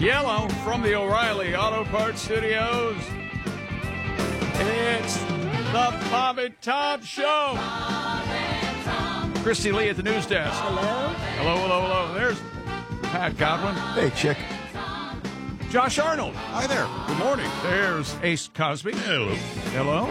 Yellow from the O'Reilly Auto Parts Studios. It's the Bob and Tom Show. Christy Lee at the news desk. Hello. There's Pat Godwin. Hey, Chick. Josh Arnold. Hi there. Good morning. There's Ace Cosby. Hello.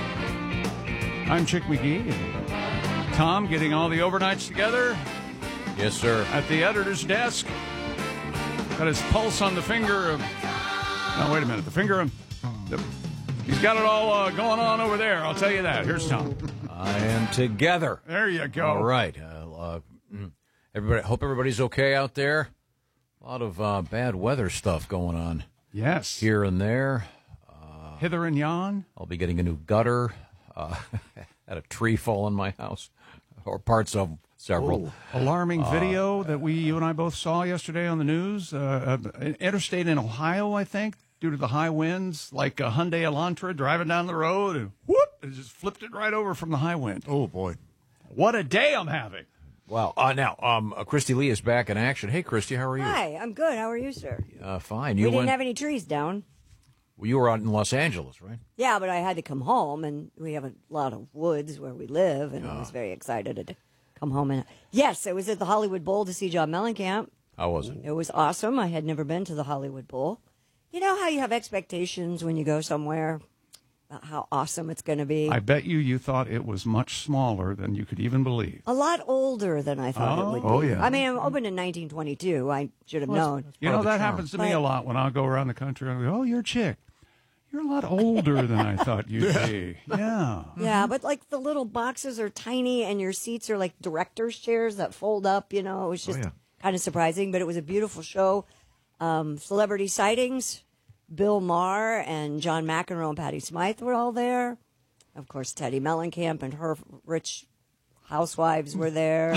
I'm Chick McGee. Tom getting all the overnights together. Yes, sir. At the editor's desk. Got his pulse on the finger of... No, wait a minute. The finger of... He's got it all going on over there. I'll tell you that. Here's Tom. I am together. There you go. All right. Everybody. Hope everybody's okay out there. A lot of bad weather stuff going on. Yes. Here and there. Hither and yon. I'll be getting a new gutter. Had a tree fall in my house. Or parts of several. Alarming video that you and I both saw yesterday on the news. An interstate in Ohio, I think, due to the high winds, like a Hyundai Elantra driving down the road, and whoop, it just flipped it right over from the high wind. Oh, boy. What a day I'm having. Wow. Now, Christy Lee is back in action. Hey, Christy, how are you? Hi, I'm good. How are you, sir? Fine. We didn't have any trees down. You were out in Los Angeles, right? Yeah, but I had to come home, and we have a lot of woods where we live, and I was very excited to come home. And yes, I was at the Hollywood Bowl to see John Mellencamp. How was it? It was awesome. I had never been to the Hollywood Bowl. You know how you have expectations when you go somewhere about how awesome it's going to be? I bet you thought it was much smaller than you could even believe. A lot older than I thought it would be. Oh, yeah. I mean, I'm opened in 1922. I should have known. You know, that happens to me a lot when I go around the country. I go, oh, you're a chick. You're a lot older than I thought you'd be. Yeah. Yeah, but like the little boxes are tiny and your seats are like director's chairs that fold up, you know. It was just kind of surprising, but it was a beautiful show. Celebrity sightings. Bill Maher and John McEnroe and Patty Smythe were all there. Of course, Teddy Mellencamp and her rich housewives were there.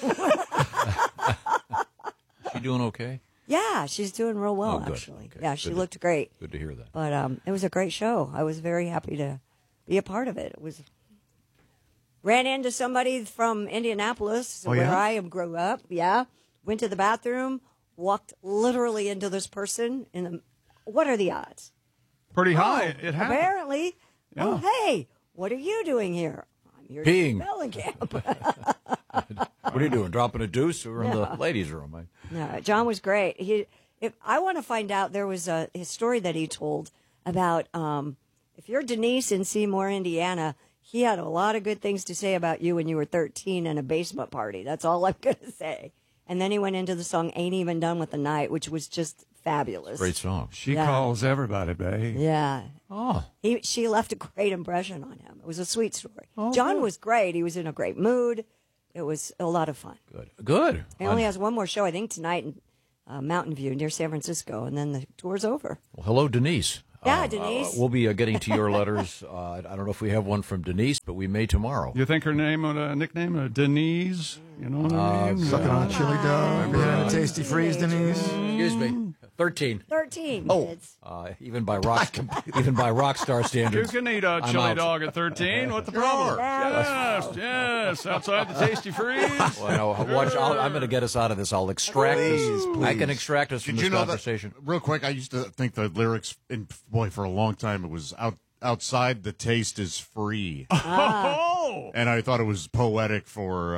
She doing okay? Yeah, she's doing real well, good. actually. Okay. Yeah, she looked great. Good to hear that. But it was a great show. I was very happy to be a part of it. It was ran into somebody from Indianapolis, where I grew up. Yeah, went to the bathroom, walked literally into this person. What are the odds? Pretty high. It happened. Apparently. Yeah. Oh, hey, what are you doing here? I'm here Peeing. to Mellencamp. What are you doing? Dropping a deuce? We're in the ladies' room. No, John was great. I want to find out, there was his story that he told about if you're Denise in Seymour, Indiana, he had a lot of good things to say about you when you were 13 in a basement party. That's all I'm going to say. And then he went into the song Ain't Even Done with the Night, which was just fabulous. Great song. She calls everybody, babe. Yeah. Oh. She left a great impression on him. It was a sweet story. Oh, John good. was great. He was in a great mood. It was a lot of fun. Good. He only has one more show, I think, tonight in Mountain View near San Francisco, and then the tour's over. Well, hello, Denise. Yeah, Denise. We'll be getting to your letters. I don't know if we have one from Denise, but we may tomorrow. You think her nickname, Denise? You know what I mean? Sucking on a chili dog. Having a tasty freeze, Denise. Excuse me. 13. 13 Oh, kids. even by rock star You standards. can eat a I'm chili out. dog at 13. What the problem? Yes. Outside the Tasty Freeze. Well, no, watch. I'm going to get us out of this. I'll extract this. Please. I can extract us from Did this you know conversation. that, real quick, I used to think the lyrics, for a long time, it was outside the taste is free. Oh. And I thought it was poetic for,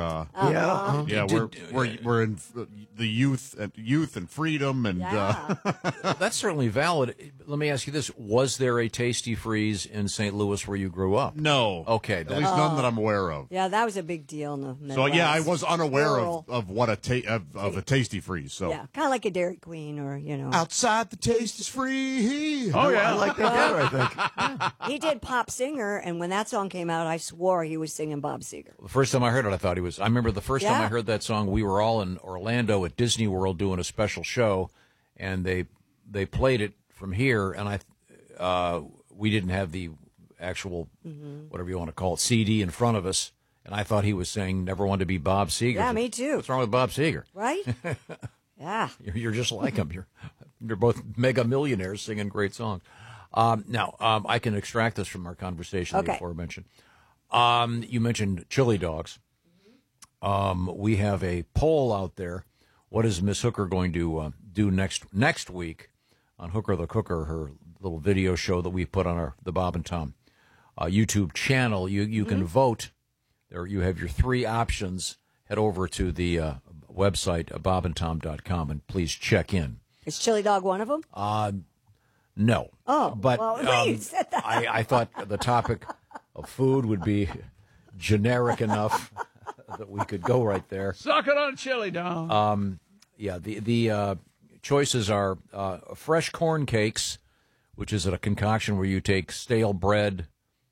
we're in the youth and freedom and, That's certainly valid. Let me ask you this. Was there a Tasty Freeze in St. Louis where you grew up? no. Okay. At least none that I'm aware of. Yeah, that was a big deal in the Midwest. So yeah, I was unaware Rural. of what a tasty freeze. So Yeah, kind of like a Dairy Queen or, outside the taste is free. Oh, yeah. I like that better, I think. He did Pop Singer, and when that song came out, I swore he was singing Bob Seger. The first time I heard it, I thought he was. I remember the first time Yeah. I heard that song, we were all in Orlando at Disney World doing a special show, and they played it from here, and we didn't have the actual, whatever you want to call it, CD in front of us, and I thought he was saying "Never Want to Be Bob Seger." Yeah, me too. What's wrong with Bob Seger? Right? Yeah. You're just like him. You're both mega millionaires singing great songs. Now, I can extract this from our conversation Okay. before I mentioned. You mentioned chili dogs. We have a poll out there. What is Miss Hooker going to do next week on Hooker the Cooker, her little video show that we put on the Bob and Tom YouTube channel. You can vote. There you have your 3 options. Head over to the website, bobandtom.com, and please check in. Is chili dog one of them? No. Oh, but well, you said that. I thought the topic of food would be generic enough that we could go right there. Suck it on chili dog. Yeah, the choices are fresh corn cakes, which is a concoction where you take stale bread,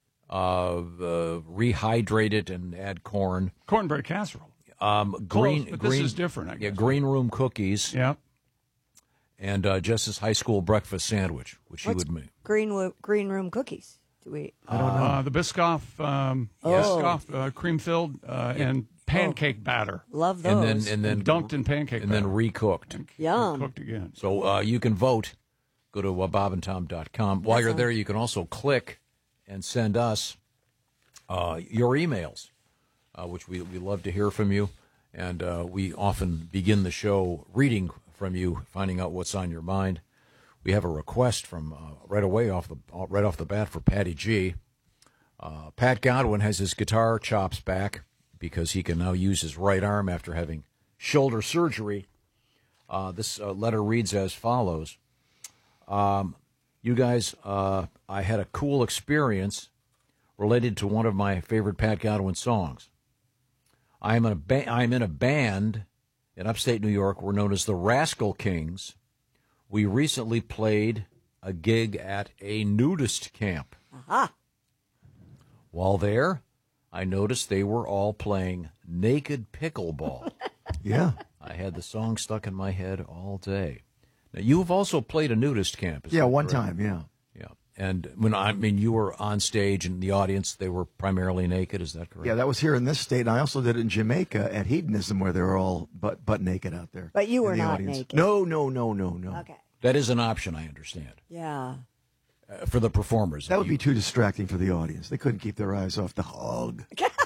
rehydrate it, and add corn. Cornbread casserole. This is different, I guess. Yeah, green room cookies. Yeah. And Jess's high school breakfast sandwich, which he would make. Green room cookies. Do we? I don't know. The Biscoff, cream-filled and pancake batter. Love those. And then dunked in pancake and batter. then recooked. Yum. Cooked again. So you can vote. Go to bobandtom.com. While you're there, you can also click and send us your emails, which we love to hear from you. And we often begin the show reading from you, finding out what's on your mind. We have a request from right off the bat for Patty G. Pat Godwin has his guitar chops back because he can now use his right arm after having shoulder surgery. This letter reads as follows. You guys, I had a cool experience related to one of my favorite Pat Godwin songs. I'm in a band in upstate New York. We're known as the Rascal Kings. We recently played a gig at a nudist camp. Aha. While there, I noticed they were all playing naked pickleball. Yeah. I had the song stuck in my head all day. Now, you've also played a nudist camp. Yeah, one correct? time, yeah. Yeah. And you were on stage and the audience, they were primarily naked. Is that correct? Yeah, that was here in this state. And I also did it in Jamaica at Hedonism where they were all butt naked out there. But you were in the not audience. naked. No. Okay. That is an option, I understand, Yeah. for the performers. That would be too distracting for the audience. They couldn't keep their eyes off the hog.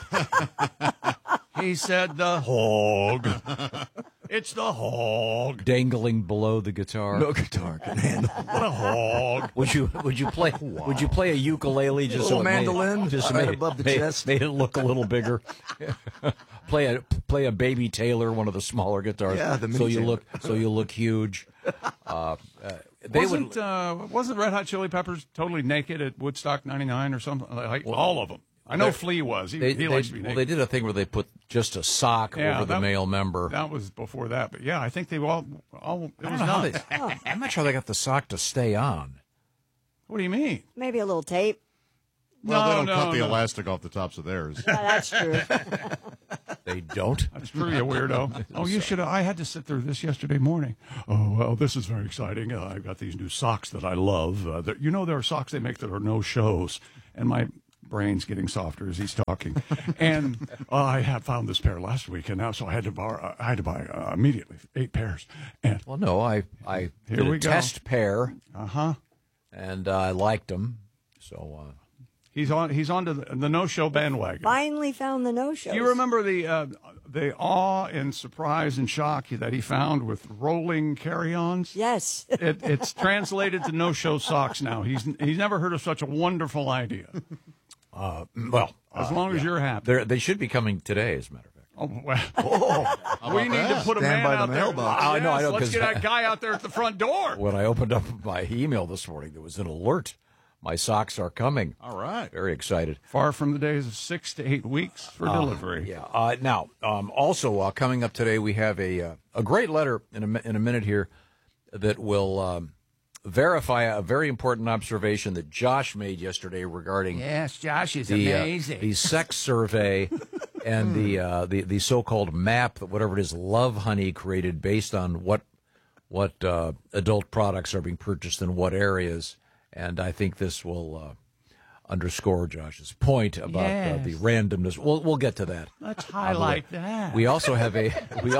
He said the hog. It's the hog. dangling below the guitar. No guitar can handle What a hog. Would you play a ukulele just so Little it mandolin right above the chest. made it look a little bigger? play a Baby Taylor, one of the smaller guitars. Yeah, the so mini you look huge. Wasn't Red Hot Chili Peppers totally naked at Woodstock '99 or something? Like all of them. I know Flea was. He likes to be naked. Well, they did a thing where they put just a sock over the male member. That was before that, but yeah, I think they all it was nuts. nuts. I'm not sure they got the sock to stay on. What do you mean? Maybe a little tape. Well, they don't cut the no. elastic off the tops of theirs. Yeah, that's true. They don't. That's true, you weirdo. Oh, you should have. I had to sit through this yesterday morning. Oh, well, this is very exciting. I've got these new socks that I love. There are socks they make that are no shows. And my brain's getting softer as he's talking. And I had found this pair last week, and now so I had to buy immediately 8 pairs. And Well, no, I did we a go. test pair, uh-huh. and I liked them. So He's on to the no-show bandwagon. Finally found the no-shows. Do you remember the awe and surprise and shock that he found with rolling carry-ons? Yes. It's translated to no-show socks now. He's never heard of such a wonderful idea. As long as you're happy. they should be coming today, as a matter of fact. Oh, well. We need to put a Stand man by the out there. mailbox. I know, Let's 'cause get that guy out there at the front door. When I opened up my email this morning, there was an alert. My socks are coming. All right. Very excited. Far from the days of 6 to 8 weeks for delivery. Yeah. Now, also coming up today, we have a great letter in a minute here that will verify a very important observation that Josh made yesterday regarding Yes, Josh is the sex survey and the so-called map that whatever it is, Love Honey created based on what adult products are being purchased in what areas. And I think this will underscore Josh's point about the randomness. We'll get to that. Let's highlight that. We also have a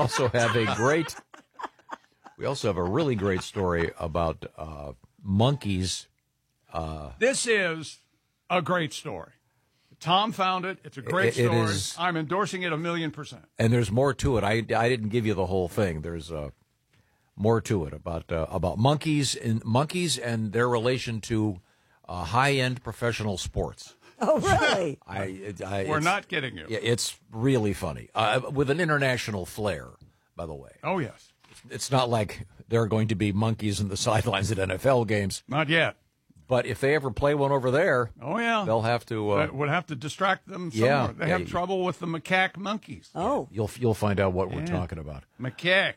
really great story about monkeys. This is a great story. Tom found it. It's a great It story. is. I'm endorsing it 1,000,000%. And there's more to it. I didn't give you the whole thing. There's more to it about monkeys and their relation to high-end professional sports. Oh, really? We're not kidding you. Yeah, it's really funny with an international flair, by the way. Oh, yes. It's not like there are going to be monkeys in the sidelines at NFL games. Not yet. But if they ever play one over there, oh yeah, they'll have to. That would have to distract them somewhere. Yeah, They have trouble with the macaque monkeys. Oh, you'll find out what we're talking about. Macaque.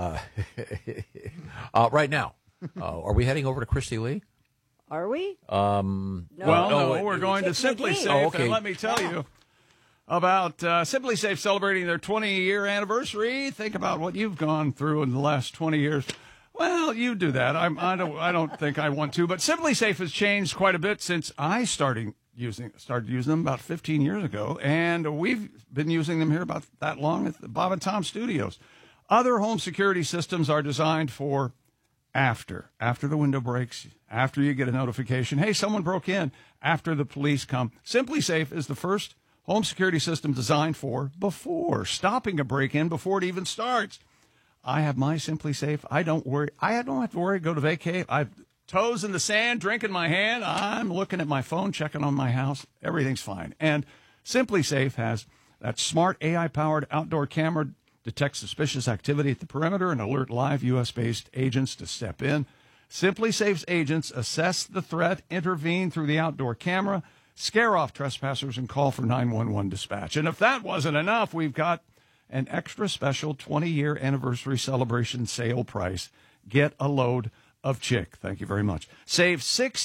Right now, are we heading over to Christy Lee? are we? No, we're going to Simply Safe. Oh, okay. And let me tell you about Simply Safe celebrating their 20-year anniversary. Think about what you've gone through in the last 20 years. Well, you do that. I don't think I want to. But Simply Safe has changed quite a bit since I started using them about 15 years ago, and we've been using them here about that long at the Bob and Tom Studios. Other home security systems are designed for after the window breaks, after you get a notification, hey, someone broke in, after the police come. Simply Safe is the first home security system designed for before, stopping a break-in before it even starts. I have my Simply Safe. I don't worry. I don't have to worry. Go to vacate. I've toes in the sand, drink in my hand. I'm looking at my phone, checking on my house. Everything's fine. And Simply Safe has that smart AI-powered outdoor camera, detects suspicious activity at the perimeter and alert live U.S.-based agents to step in. Simply Safe's agents assess the threat, intervene through the outdoor camera, scare off trespassers, and call for 911 dispatch. And if that wasn't enough, we've got an extra special 20-year anniversary celebration sale price. Get a load of chick. Thank you very much. Save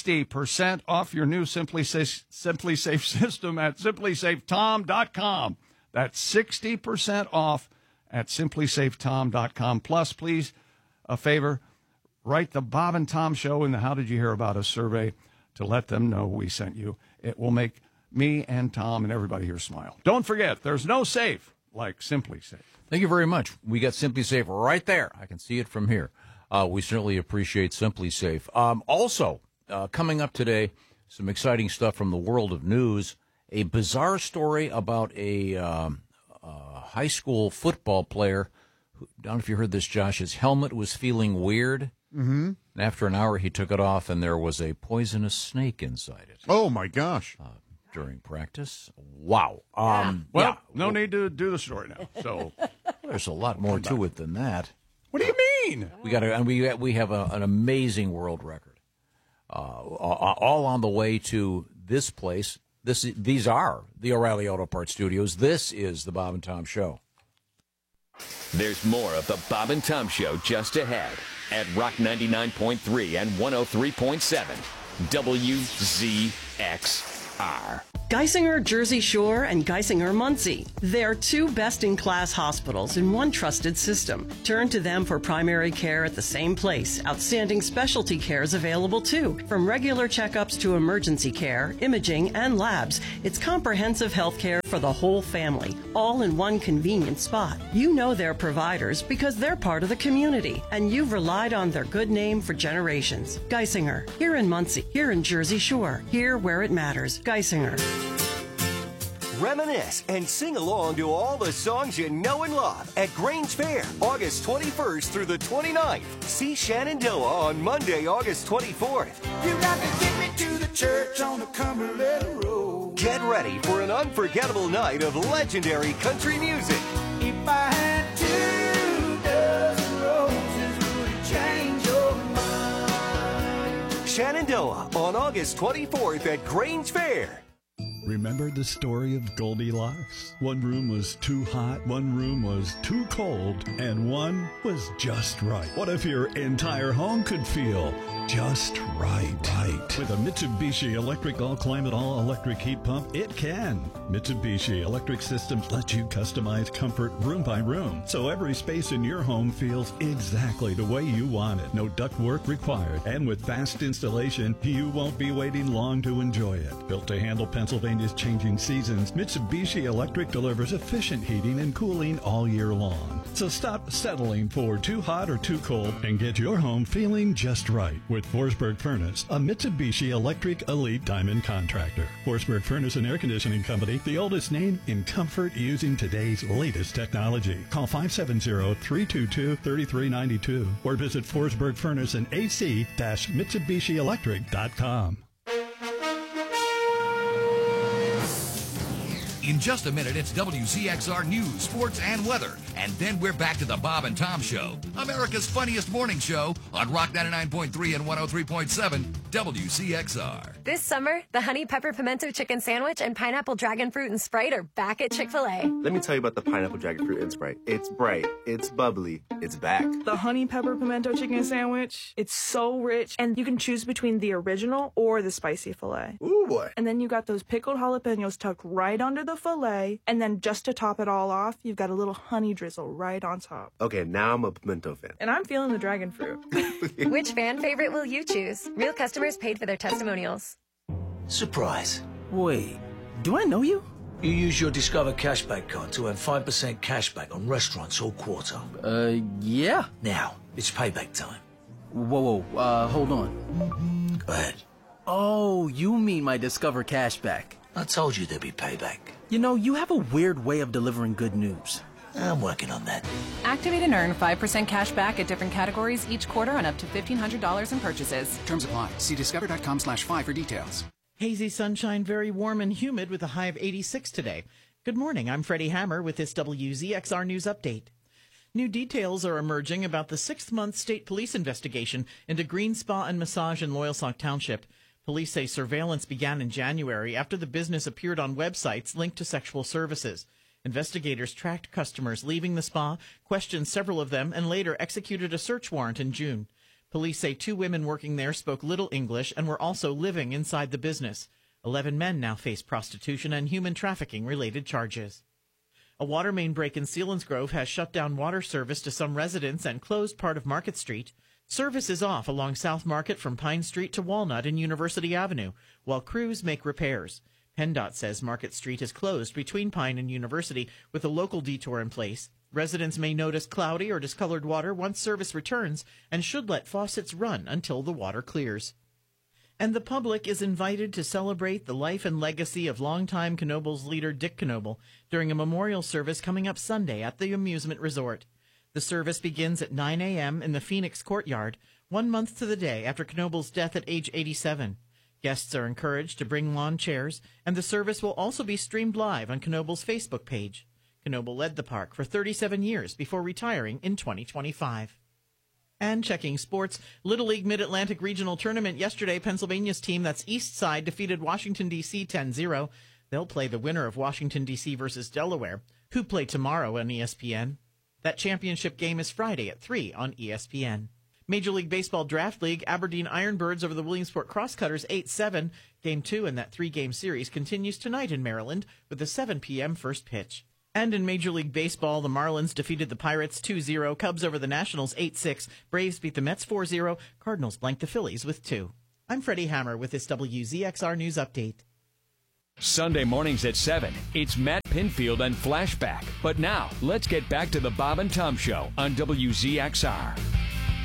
60% off your new Simply Safe system at simplysafetom.com. That's 60% off at simplysafetom.com. Plus, please, a favor, write the Bob and Tom Show in the How Did You Hear About Us survey to let them know we sent you. It will make me and Tom and everybody here smile. Don't forget, there's no safe like Simply Safe. Thank you very much. We got Simply Safe right there. I can see it from here. We certainly appreciate Simply Safe. Also, coming up today, some exciting stuff from the world of news. A bizarre story about a high school football player. I don't know if you heard this, Josh. His helmet was feeling weird. Mm-hmm. And after an hour, he took it off, and there was a poisonous snake inside it. Oh, my gosh. During practice. Wow. No need to do the story now. So there's a lot more to it than that. What do you mean? We have an amazing world record. All on the way to this place. These are the O'Reilly Auto Parts Studios. This is the Bob and Tom Show. There's more of the Bob and Tom Show just ahead at Rock 99.3 and 103.7 WZXR. Geisinger Jersey Shore and Geisinger Muncie. They're two best-in-class hospitals in one trusted system. Turn to them for primary care at the same place. Outstanding specialty care is available too. From regular checkups to emergency care, imaging, and labs, it's comprehensive health care for the whole family, all in one convenient spot. You know their providers because they're part of the community, and you've relied on their good name for generations. Geisinger, here in Muncie, here in Jersey Shore, here where it matters. Geisinger. Reminisce and sing along to all the songs you know and love at Grange Fair, August 21st through the 29th. See Shenandoah on Monday, August 24th. You got to get me to the church on the Cumberland Road. Get ready for an unforgettable night of legendary country music. If I had 2 dozen roses, would it change your mind? Shenandoah on August 24th at Grange Fair. Remember the story of Goldilocks? One room was too hot, one room was too cold, and one was just right. What if your entire home could feel just right? With a Mitsubishi electric all-climate, all-electric heat pump, it can. Mitsubishi Electric Systems lets you customize comfort room by room, so every space in your home feels exactly the way you want it. No ductwork required, and with fast installation, you won't be waiting long to enjoy it. Built to handle Pennsylvania California's changing seasons, Mitsubishi Electric delivers efficient heating and cooling all year long. So stop settling for too hot or too cold and get your home feeling just right with Forsberg Furnace, a Mitsubishi Electric Elite Diamond contractor. Forsberg Furnace and Air Conditioning Company, the oldest name in comfort using today's latest technology. Call 570-322-3392 or visit Forsberg Furnace and AC-MitsubishiElectric.com. In just a minute, it's WCXR News, Sports, and Weather. And then we're back to the Bob and Tom Show, America's funniest morning show on Rock 99.3 and 103.7 WCXR. This summer, the Honey Pepper Pimento Chicken Sandwich and Pineapple Dragon Fruit and Sprite are back at Chick-fil-A. Let me tell you about the Pineapple Dragon Fruit and Sprite. It's bright, it's bubbly, it's back. The Honey Pepper Pimento Chicken Sandwich, it's so rich, and you can choose between the original or the spicy filet. Ooh, boy. And then you got those pickled jalapenos tucked right under the filet, and then just to top it all off, you've got a little honey drizzle right on top. Okay, now I'm a pimento fan. And I'm feeling the dragon fruit. Which fan favorite will you choose? Real customers paid for their testimonials. Surprise. Wait, do I know you? You use your Discover Cashback card to earn 5% cashback on restaurants all quarter. Yeah. Now, it's payback time. Whoa, hold on. Go ahead. Oh, you mean my Discover Cashback. I told you there'd be payback. You know, you have a weird way of delivering good news. I'm working on that. Activate and earn 5% cash back at different categories each quarter on up to $1,500 in purchases. Terms apply. See discover.com/5 for details. Hazy sunshine, very warm and humid with a high of 86 today. Good morning. I'm Freddie Hammer with this WZXR News Update. New details are emerging about the 6th-month state police investigation into Green Spa and Massage in Loyalsock Township. Police say surveillance began in January after the business appeared on websites linked to sexual services. Investigators tracked customers leaving the spa, questioned several of them, and later executed a search warrant in June. Police say 2 women working there spoke little English and were also living inside the business. 11 men now face prostitution and human trafficking-related charges. A water main break in Selinsgrove has shut down water service to some residents and closed part of Market Street. Service is off along South Market from Pine Street to Walnut and University Avenue, while crews make repairs. PennDOT says Market Street is closed between Pine and University with a local detour in place. Residents may notice cloudy or discolored water once service returns and should let faucets run until the water clears. And the public is invited to celebrate the life and legacy of longtime Knoebels leader Dick Knoebel during a memorial service coming up Sunday at the amusement resort. The service begins at 9 a.m. in the Phoenix Courtyard, 1 month to the day after Knoebel's death at age 87. Guests are encouraged to bring lawn chairs, and the service will also be streamed live on Knoebel's Facebook page. Knoebel led the park for 37 years before retiring in 2025. And checking sports, Little League Mid-Atlantic Regional Tournament yesterday, Pennsylvania's team, that's East Side, defeated Washington, D.C. 10-0. They'll play the winner of Washington, D.C. versus Delaware, who play tomorrow on ESPN. That championship game is Friday at 3 on ESPN. Major League Baseball Draft League, Aberdeen Ironbirds over the Williamsport Crosscutters 8-7. Game 2 in that 3-game series continues tonight in Maryland with a 7 p.m. first pitch. And in Major League Baseball, the Marlins defeated the Pirates 2-0, Cubs over the Nationals 8-6, Braves beat the Mets 4-0, Cardinals blanked the Phillies with 2. I'm Freddie Hammer with this WZXR News Update. Sunday mornings at 7, it's Matt Pinfield and Flashback. But now, let's get back to the Bob and Tom Show on WZXR.